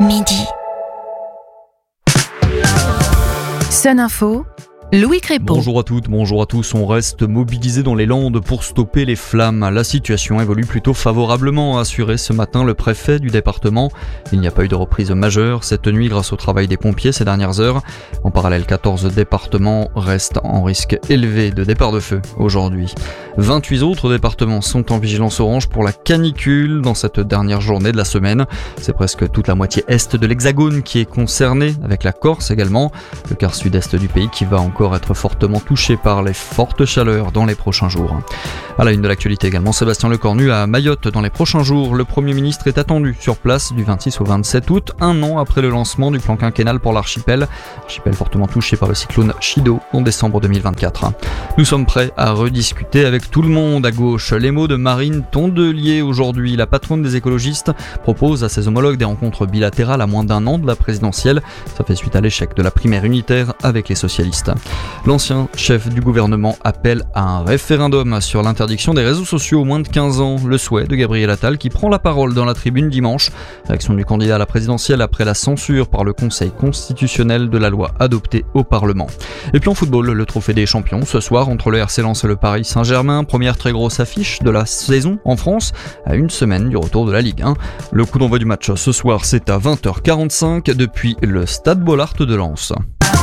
midi. Sun Info, Louis Crépeau. Bonjour à toutes, bonjour à tous. On reste mobilisés dans les Landes pour stopper les flammes. La situation évolue plutôt favorablement, a assuré ce matin le préfet du département. Il n'y a pas eu de reprise majeure cette nuit grâce au travail des pompiers ces dernières heures. En parallèle, 14 départements restent en risque élevé de départ de feu aujourd'hui. 28 autres départements sont en vigilance orange pour la canicule dans cette dernière journée de la semaine. C'est presque toute la moitié est de l'Hexagone qui est concernée, avec la Corse également. Le quart sud-est du pays qui va encore être fortement touché par les fortes chaleurs dans les prochains jours. À la une de l'actualité également, Sébastien Lecornu à Mayotte dans les prochains jours. Le Premier ministre est attendu sur place du 26 au 27 août, un an après le lancement du plan quinquennal pour l'archipel. Archipel fortement touché par le cyclone Chido en décembre 2024. Nous sommes prêts à rediscuter avec tout le monde à gauche. Les mots de Marine Tondelier aujourd'hui. La patronne des écologistes propose à ses homologues des rencontres bilatérales à moins d'un an de la présidentielle. Ça fait suite à l'échec de la primaire unitaire avec les socialistes. L'ancien chef du gouvernement appelle à un référendum sur l'interdiction des réseaux sociaux aux moins de 15 ans. Le souhait de Gabriel Attal qui prend la parole dans la tribune dimanche. Réaction du candidat à la présidentielle après la censure par le Conseil constitutionnel de la loi adoptée au Parlement. Et puis en football, le trophée des champions ce soir entre le RC Lens et le Paris Saint-Germain. Première très grosse affiche de la saison en France à une semaine du retour de la Ligue 1. Le coup d'envoi du match ce soir, c'est à 20h45 depuis le Stade Bollaert de Lens.